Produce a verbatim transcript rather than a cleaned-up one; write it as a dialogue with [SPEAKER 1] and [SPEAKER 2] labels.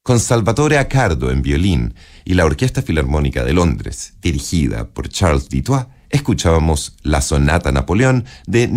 [SPEAKER 1] Con Salvatore Accardo en violín y la Orquesta Filarmónica de Londres, dirigida por Charles Dutoit, escuchábamos la Sonata Napoleón de